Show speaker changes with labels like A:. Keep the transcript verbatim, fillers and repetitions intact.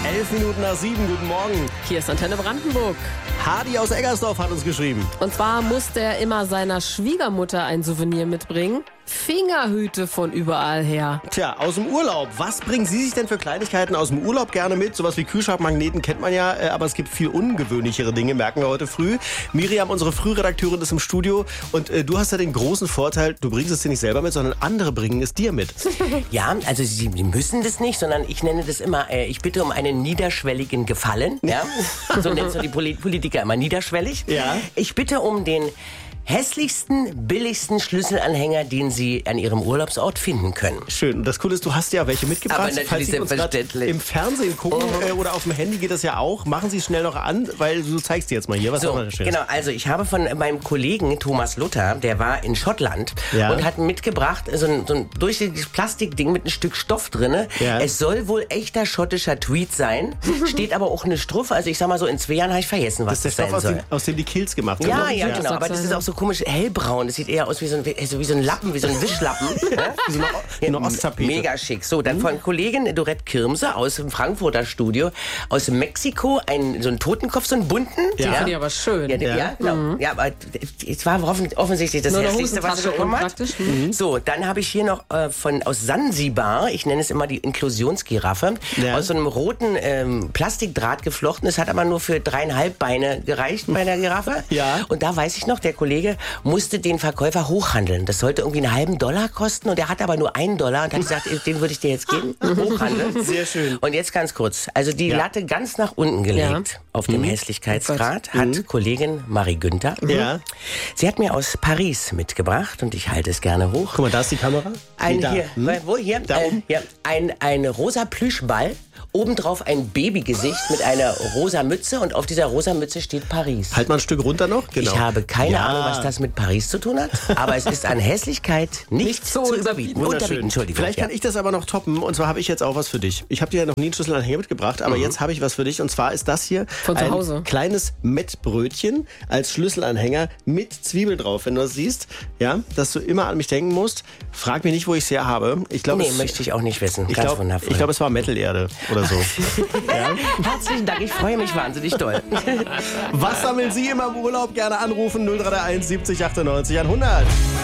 A: Elf Minuten nach sieben, guten Morgen.
B: Hier ist Antenne Brandenburg.
A: Hardy aus Eggersdorf hat uns geschrieben.
B: Und zwar musste er immer seiner Schwiegermutter ein Souvenir mitbringen. Fingerhüte von überall her.
A: Tja, aus dem Urlaub. Was bringen Sie sich denn für Kleinigkeiten aus dem Urlaub gerne mit? Sowas wie Kühlschrankmagneten kennt man ja, aber es gibt viel ungewöhnlichere Dinge, merken wir heute früh. Miriam, unsere Frühredakteurin, ist im Studio und äh, du hast ja den großen Vorteil, du bringst es dir nicht selber mit, sondern andere bringen es dir mit.
C: Ja, also Sie müssen das nicht, sondern ich nenne das immer, äh, ich bitte um einen niederschwelligen Gefallen. Ja? So nennen so die Politiker immer, niederschwellig.
A: Ja.
C: Ich bitte um den hässlichsten, billigsten Schlüsselanhänger, den Sie an Ihrem Urlaubsort finden können.
A: Schön. Und das Coole ist, du hast ja welche mitgebracht.
C: Aber natürlich
A: Falls Sie uns grad
C: selbstverständlich.
A: im Fernsehen gucken äh, oder auf dem Handy geht das ja auch. Machen Sie es schnell noch an, weil du zeigst dir jetzt mal hier. Was
C: So,
A: haben wir da Schönes?
C: genau, also ich habe von meinem Kollegen Thomas Luther, der war in Schottland
A: Ja.
C: und hat mitgebracht so ein, so ein durchsichtiges Plastikding mit einem Stück Stoff drinne.
A: Ja.
C: Es soll wohl echter schottischer Tweed sein, steht aber auch eine Strophe. Also ich sag mal so, in zwei Jahren habe ich vergessen, was
A: Das ist der
C: das,
A: Stoff,
C: sein
A: aus
C: soll.
A: dem, aus dem die Kills gemacht haben.
C: Ja,
A: ne?
C: ja, genau, aber das ist auch so komisch hellbraun. Das sieht eher aus wie so ein, so wie so ein Lappen, wie so ein Wischlappen. Ja?
A: Wie so eine, wie eine Osttapete.
C: Mega schick. So, dann von Kollegin Dorette Kirmse aus dem Frankfurter Studio, aus Mexiko, ein, so einen Totenkopf, so einen bunten.
A: Ja.
B: Finde ich aber schön.
C: Ja, ja. ja, genau. Ja, aber es war offen- offensichtlich das
B: Nur eine
C: Hässlichste, was sie
B: Hosentasche
C: bekommen hat.
B: unpraktisch. Mhm.
C: So, dann habe ich hier noch äh, von aus Sansibar, ich nenne es immer die Inklusionsgiraffe,
A: Ja.
C: aus so einem roten ähm, Plastikdraht geflochten. Es hat aber nur für dreieinhalb Beine gereicht bei der Giraffe.
A: Ja.
C: Und da weiß ich noch, der Kollege musste den Verkäufer hochhandeln. Das sollte irgendwie einen halben Dollar kosten und er hat aber nur einen Dollar und hat gesagt, den würde ich dir jetzt geben. Hochhandeln.
A: Sehr schön.
C: Und jetzt ganz kurz. Also die
A: Ja.
C: Latte ganz nach unten gelegt
B: Ja.
C: auf dem Hässlichkeitsgrad hat Kollegin Marie Günther.
A: Ja.
C: Sie hat mir aus Paris mitgebracht und ich halte es gerne hoch.
A: Guck mal, da ist die Kamera.
C: Ein
A: Nee, da.
C: hier,
A: Hm?
C: wo hier?
A: Da
C: äh,
A: oben?
C: ja, ein, ein rosa Plüschball, obendrauf ein Babygesicht mit einer rosa Mütze und auf dieser rosa Mütze steht Paris.
A: Halt mal ein Stück runter noch. Genau.
C: Ich habe keine
A: Ja.
C: Ahnung, was das mit Paris zu tun hat, aber es ist an Hässlichkeit nicht,
B: Nicht
C: zu
B: zu
C: überbieten.
B: unterbieten.
C: Unterbieten,
A: Wunderschön.
C: Entschuldigung.
A: Vielleicht kann
C: ja.
A: ich das aber noch toppen. Und zwar habe ich jetzt auch was für dich. Ich habe dir ja noch nie einen Schlüsselanhänger mitgebracht, aber jetzt habe ich was für dich. Und zwar ist das hier
B: Von zu
A: ein
B: Hause.
A: kleines Mettbrötchen als Schlüsselanhänger mit Zwiebel drauf. Wenn du das siehst, ja, dass du immer an mich denken musst. Frag mich nicht, wo ich es her habe. Ich glaube,
C: Nee,
A: es,
C: möchte ich auch nicht wissen.
A: ich
C: Ganz
A: glaube,
C: wundervoll.
A: ich glaube, es war Metal-Erde oder so. ja?
C: Herzlichen Dank, ich freue mich wahnsinnig doll.
A: Was sammeln Sie immer im Urlaub? Gerne anrufen null drei eins siebzig achtundneunzig hundert.